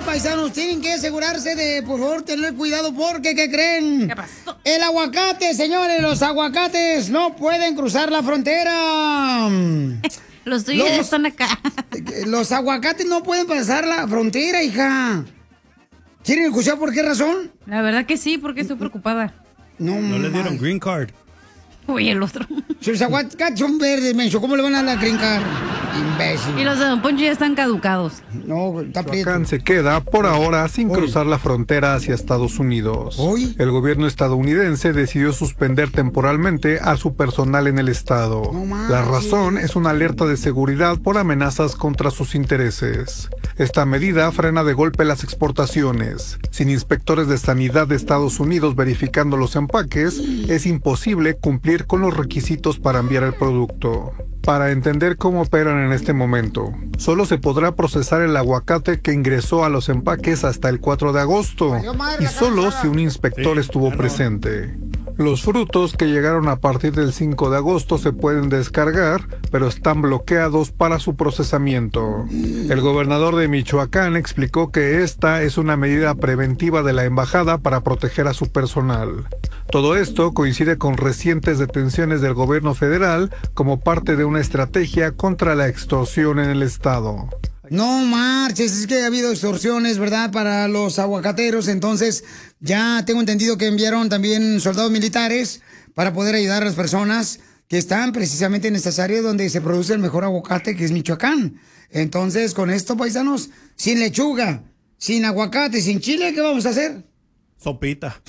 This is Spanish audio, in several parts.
paisanos, tienen que asegurarse de, por favor, tener cuidado porque, ¿qué creen? ¿Qué pasó? El aguacate, señores, los aguacates no pueden cruzar la frontera. Los tuyos están acá. Los aguacates no pueden pasar la frontera, hija. ¿Quieren escuchar por qué razón? La verdad que sí, porque estoy preocupada. No le dieron green card. Uy, el otro. Si los aguacates son verdes, menso, ¿cómo le van a dar la green card? Imbécil. Y los de Don Poncho ya están caducados. No, está Michoacán se queda por ahora sin cruzar la frontera hacia Estados Unidos. El gobierno estadounidense decidió suspender temporalmente a su personal en el estado. La razón es una alerta de seguridad por amenazas contra sus intereses. Esta medida frena de golpe las exportaciones. Sin inspectores de sanidad de Estados Unidos verificando los empaques, es imposible cumplir con los requisitos para enviar el producto. Para entender cómo operan en este momento, solo se podrá procesar el aguacate que ingresó a los empaques hasta el 4 de agosto, y solo si un inspector estuvo presente. Los frutos que llegaron a partir del 5 de agosto se pueden descargar, pero están bloqueados para su procesamiento. El gobernador de Michoacán explicó que esta es una medida preventiva de la embajada para proteger a su personal. Todo esto coincide con recientes detenciones del gobierno federal como parte de una estrategia contra la extorsión en el estado. No marches, es que ha habido extorsiones, ¿verdad? Para los aguacateros, entonces ya tengo entendido que enviaron también soldados militares para poder ayudar a las personas que están precisamente en estas áreas donde se produce el mejor aguacate, que es Michoacán. Entonces, con esto, paisanos, sin lechuga, sin aguacate, sin chile, ¿qué vamos a hacer? Sopita.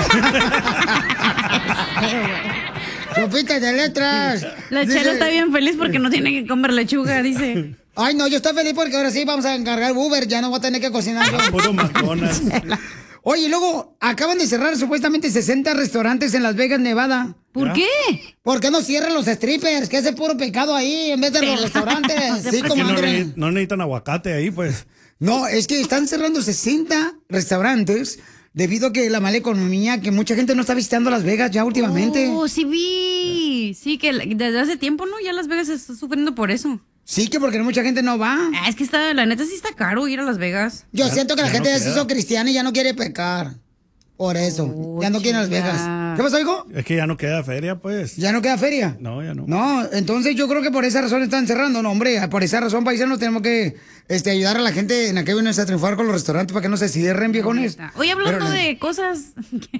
Sopita de letras. La Chela está bien feliz porque no tiene que comer lechuga, dice. Ay, no, yo estoy feliz porque ahora sí vamos a encargar Uber, ya no voy a tener que cocinar yo. Puro McDonald's. Oye, luego acaban de cerrar supuestamente 60 restaurantes en Las Vegas, Nevada. ¿Por qué? ¿Por qué no cierran los strippers? Que es el puro pecado ahí en vez de los restaurantes. Sí, Es que comadre. no necesitan aguacate ahí, pues. No, es que están cerrando 60 restaurantes debido a que la mala economía, que mucha gente no está visitando Las Vegas ya últimamente. Oh, sí vi. Sí, que desde hace tiempo, ¿no? Ya Las Vegas está sufriendo por eso. Sí, que porque mucha gente no va. Es que la neta sí está caro ir a Las Vegas. Yo siento que la gente no ya se queda. hizo cristiana y ya no quiere pecar. Por eso. Ya no quiere Las Vegas. ¿Qué pasó, hijo? Es que ya no queda feria, pues. ¿Ya no queda feria? No, ya no. No, entonces yo creo que por esa razón están cerrando. No, hombre, por esa razón, paisanos, tenemos que ayudar a la gente en aquel vienes a triunfar con los restaurantes para que no se cierren, viejones. Oye, hablando Pero, de cosas...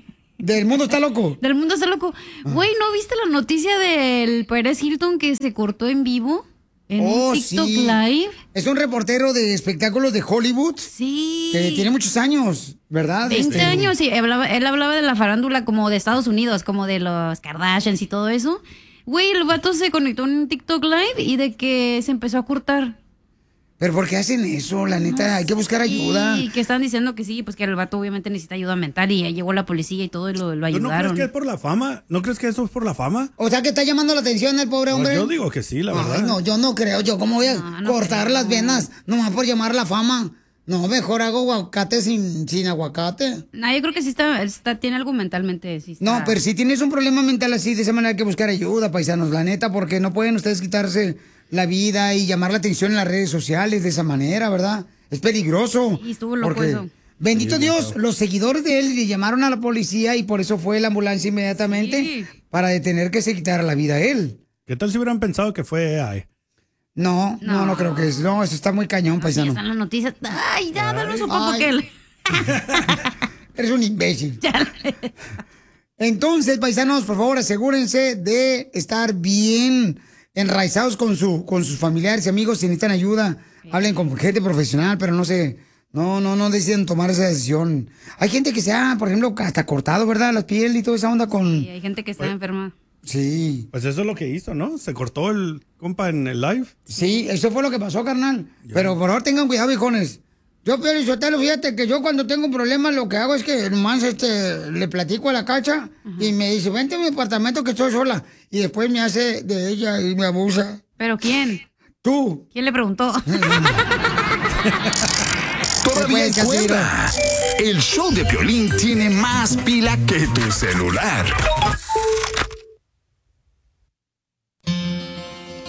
Del mundo está loco. Del mundo está loco. Güey, ¿no viste la noticia del Pérez Hilton que se cortó en vivo? En un TikTok sí. Live. Es un reportero de espectáculos de Hollywood. Sí. Que tiene muchos años, ¿verdad? 20 años, y él hablaba de la farándula como de Estados Unidos, como de los Kardashians y todo eso. Güey, el vato se conectó en un TikTok Live y de que se empezó a cortar. ¿Pero por qué hacen eso? La neta, hay que buscar ayuda. Y que están diciendo que sí, pues que el vato obviamente necesita ayuda mental y ahí llegó la policía y todo y lo ¿Tú ayudaron. no crees que es por la fama? ¿No crees que eso es por la fama? O sea, que está llamando la atención el pobre hombre. Yo digo que sí, la verdad. Ay, no, yo no creo. Yo cómo voy a cortar las venas nomás por llamar la fama. No, mejor hago aguacate sin aguacate. No, yo creo que sí tiene algo mentalmente. Sí está. No, pero si tienes un problema mental así, de esa manera hay que buscar ayuda, paisanos, la neta, porque no pueden ustedes quitarse la vida y llamar la atención en las redes sociales de esa manera, ¿verdad? Es peligroso. Sí, estuvo loco porque, eso. Bendito Dios, los seguidores de él le llamaron a la policía y por eso fue la ambulancia inmediatamente para detener que se quitara la vida a él. ¿Qué tal si hubieran pensado que fue AI? No creo que es. No, eso está muy cañón, paisano. Sí, están las noticias. Ay, ya, dale su papá que él. Eres un imbécil. Entonces, paisanos, por favor, asegúrense de estar bien enraizados con sus familiares y amigos. Si necesitan ayuda, hablen con gente profesional, pero no deciden tomar esa decisión. Hay gente que se ha, por ejemplo, hasta cortado, ¿verdad? La piel y toda esa onda con... Sí, hay gente que está enferma. Sí. Pues eso es lo que hizo, ¿no? Se cortó el compa en el live. Sí, eso fue lo que pasó, carnal. Pero por favor tengan cuidado, viejones. Yo, Piolichotelo, fíjate que yo cuando tengo un problema lo que hago es que nomás le platico a la cacha y me dice, vente a mi apartamento que estoy sola. Y después me hace de ella y me abusa. ¿Pero quién? Tú. ¿Quién le preguntó? Todavía hay cuerda. El show de Piolín tiene más pila que tu celular.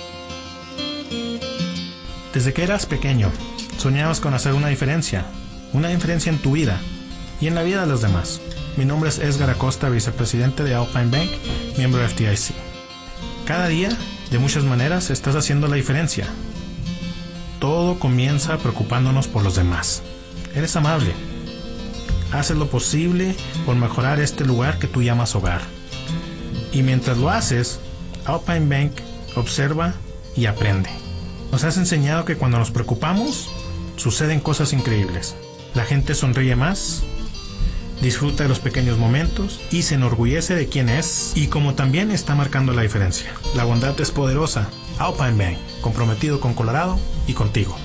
Desde que eras pequeño, soñabas con hacer una diferencia, una diferencia en tu vida y en la vida de los demás. Mi nombre es Edgar Acosta, vicepresidente de Alpine Bank, miembro de FDIC. Cada día, de muchas maneras, estás haciendo la diferencia. Todo comienza preocupándonos por los demás. Eres amable. Haces lo posible por mejorar este lugar que tú llamas hogar. Y mientras lo haces, Alpine Bank observa y aprende. Nos has enseñado que cuando nos preocupamos, suceden cosas increíbles. La gente sonríe más, disfruta de los pequeños momentos y se enorgullece de quién es y como también está marcando la diferencia. La bondad es poderosa. Alpine Bank, comprometido con Colorado y contigo.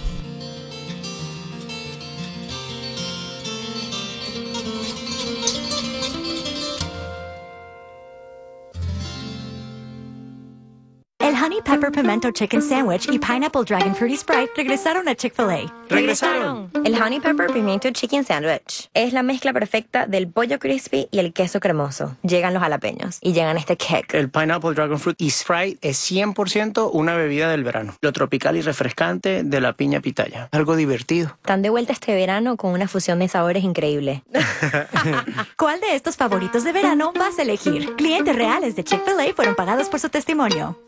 El Honey Pepper Pimento Chicken Sandwich y Pineapple Dragon Fruity Sprite regresaron a Chick-fil-A. ¡Regresaron! El Honey Pepper Pimento Chicken Sandwich es la mezcla perfecta del pollo crispy y el queso cremoso. Llegan los jalapeños y llegan este kick. El Pineapple Dragon Fruit y Sprite es 100% una bebida del verano. Lo tropical y refrescante de la piña pitaya. Algo divertido. Están de vuelta este verano con una fusión de sabores increíble. ¿Cuál de estos favoritos de verano vas a elegir? Clientes reales de Chick-fil-A fueron pagados por su testimonio.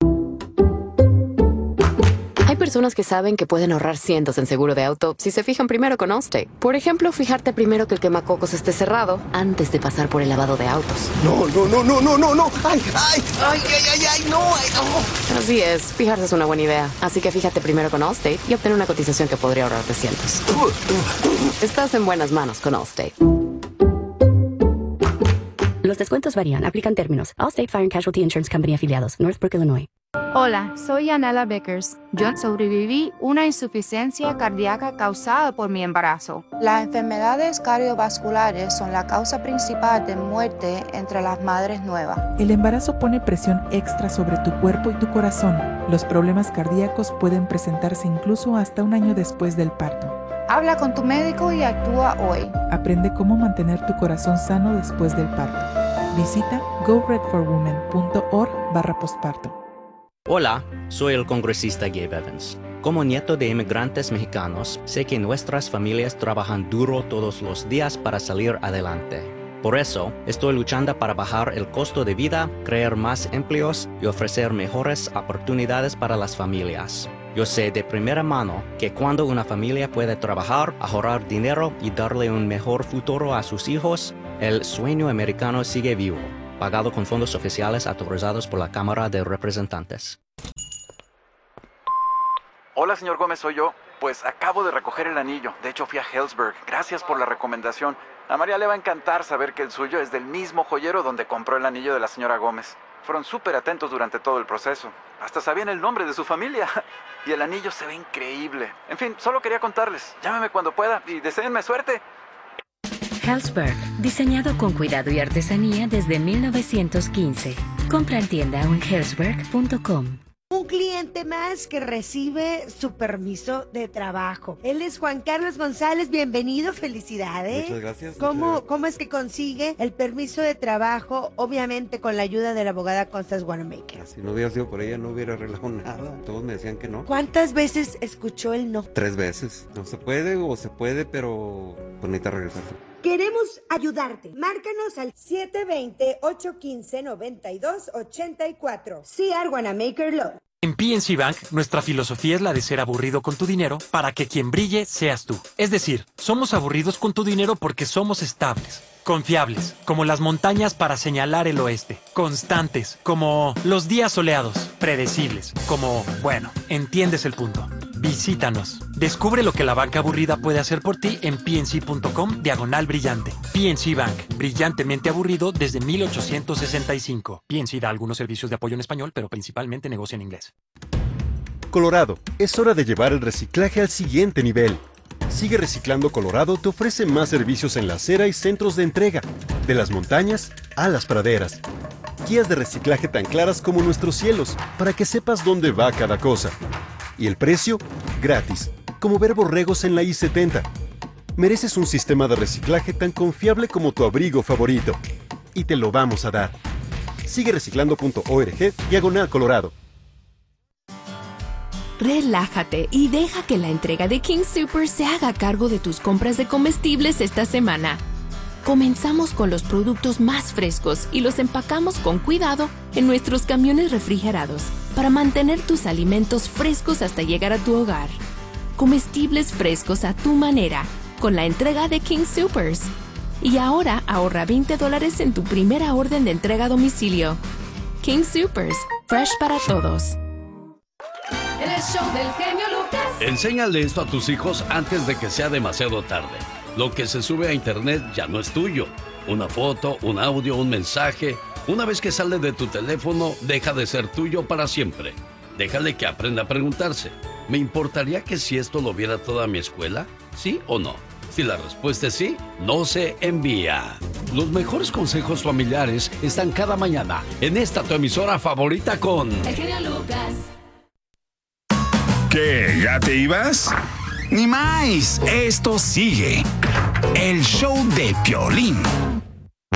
Hay personas que saben que pueden ahorrar cientos en seguro de auto si se fijan primero con Allstate. Por ejemplo, fijarte primero que el quemacocos esté cerrado antes de pasar por el lavado de autos. No. ¡Ay, no! Así es, fijarse es una buena idea. Así que fíjate primero con Allstate y obtener una cotización que podría ahorrarte cientos. Estás en buenas manos con Allstate. Los descuentos varían. Aplican términos. Allstate Fire and Casualty Insurance Company afiliados. Northbrook, Illinois. Hola, soy Anela Vickers. Yo sobreviví una insuficiencia cardíaca causada por mi embarazo. Las enfermedades cardiovasculares son la causa principal de muerte entre las madres nuevas. El embarazo pone presión extra sobre tu cuerpo y tu corazón. Los problemas cardíacos pueden presentarse incluso hasta un año después del parto. Habla con tu médico y actúa hoy. Aprende cómo mantener tu corazón sano después del parto. Visita goredforwomen.org/postparto. Hola, soy el congresista Gabe Evans. Como nieto de inmigrantes mexicanos, sé que nuestras familias trabajan duro todos los días para salir adelante. Por eso, estoy luchando para bajar el costo de vida, crear más empleos y ofrecer mejores oportunidades para las familias. Yo sé de primera mano que cuando una familia puede trabajar, ahorrar dinero y darle un mejor futuro a sus hijos, el sueño americano sigue vivo. Pagado con fondos oficiales autorizados por la Cámara de Representantes. Hola, señor Gómez, soy yo. Pues acabo de recoger el anillo. De hecho, fui a Helzberg. Gracias por la recomendación. A María le va a encantar saber que el suyo es del mismo joyero donde compró el anillo de la señora Gómez. Fueron súper atentos durante todo el proceso. Hasta sabían el nombre de su familia. Y el anillo se ve increíble. En fin, solo quería contarles. Llámeme cuando pueda y deséenme suerte. Helzberg, diseñado con cuidado y artesanía desde 1915. Compra en tienda o en helzberg.com. Un cliente más que recibe su permiso de trabajo. Él es Juan Carlos González, bienvenido, felicidades. Muchas gracias. ¿Cómo es que consigue el permiso de trabajo? Obviamente con la ayuda de la abogada Constance Wanamaker. Si no hubiera sido por ella no hubiera arreglado nada. Todos me decían que no. ¿Cuántas veces escuchó el no? 3 veces. No se puede o se puede, pero pues necesita regresarse. Queremos ayudarte. Márcanos al 720-815-9284. CR Wanamaker Law. En PNC Bank, nuestra filosofía es la de ser aburrido con tu dinero para que quien brille seas tú. Es decir, somos aburridos con tu dinero porque somos estables, confiables, como las montañas para señalar el oeste, constantes, como los días soleados, predecibles, como, bueno, entiendes el punto. Visítanos. Descubre lo que la banca aburrida puede hacer por ti en pnc.com/brillante. PNC Bank, brillantemente aburrido desde 1865. PNC da algunos servicios de apoyo en español, pero principalmente negocia en inglés. Colorado, es hora de llevar el reciclaje al siguiente nivel. Sigue Reciclando Colorado te ofrece más servicios en la acera y centros de entrega, de las montañas a las praderas. Guías de reciclaje tan claras como nuestros cielos, para que sepas dónde va cada cosa. Y el precio, gratis, como ver borregos en la I-70. Mereces un sistema de reciclaje tan confiable como tu abrigo favorito. Y te lo vamos a dar. Sigue reciclando.org/Colorado. relájate y deja que la entrega de King Soopers se haga cargo de tus compras de comestibles esta semana. Comenzamos con los productos más frescos y los empacamos con cuidado en nuestros camiones refrigerados para mantener tus alimentos frescos hasta llegar a tu hogar. Comestibles frescos a tu manera con la entrega de King Soopers. Y ahora ahorra $20 en tu primera orden de entrega a domicilio. King Soopers, fresh para todos. El show del genio Lucas. Enséñale esto a tus hijos antes de que sea demasiado tarde. Lo que se sube a internet ya no es tuyo. Una foto, un audio, un mensaje. Una vez que sale de tu teléfono, deja de ser tuyo para siempre. Déjale que aprenda a preguntarse. ¿Me importaría que si esto lo viera toda mi escuela? ¿Sí o no? Si la respuesta es sí, no se envía. Los mejores consejos familiares están cada mañana en esta tu emisora favorita con... El genio Lucas. ¿Qué? ¿Ya te ibas? Ni más, esto sigue. El show de Piolín.